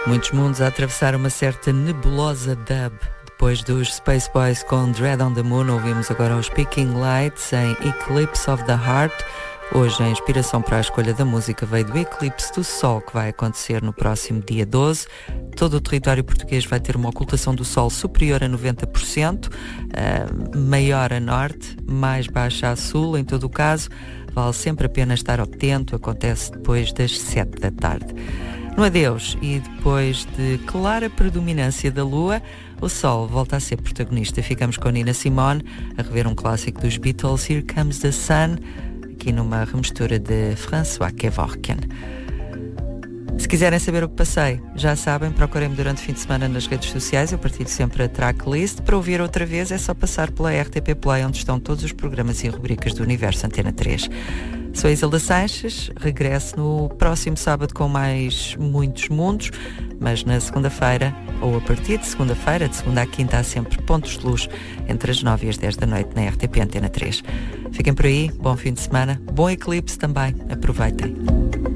Muitos mundos a atravessar uma certa nebulosa dub. Depois dos Space Boys com Dread on the Moon, ouvimos agora os Speaking Lights em Eclipse of the Heart. Hoje a inspiração para a escolha da música veio do eclipse do Sol, que vai acontecer no próximo dia 12. Todo o território português vai ter uma ocultação do Sol superior a 90%, maior a norte, mais baixa a sul. Em todo o caso, vale sempre a pena estar atento, acontece depois das 7 da tarde. No adeus e depois de clara predominância da Lua, o Sol volta a ser protagonista. Ficamos com Nina Simone a rever um clássico dos Beatles, Here Comes the Sun, aqui numa remistura de François Kevorkian. Se quiserem saber o que passei, já sabem, procurem-me durante o fim de semana nas redes sociais, eu partilho sempre a tracklist. Para ouvir outra vez é só passar pela RTP Play, onde estão todos os programas e rubricas do Universo Antena 3. Sou a Isilda Sanches, regresso no próximo sábado com mais muitos mundos, mas na segunda-feira, ou a partir de segunda-feira, de segunda à quinta, há sempre pontos de luz entre as 9 e as 10 da noite na RTP Antena 3. Fiquem por aí, bom fim de semana, bom eclipse também, aproveitem.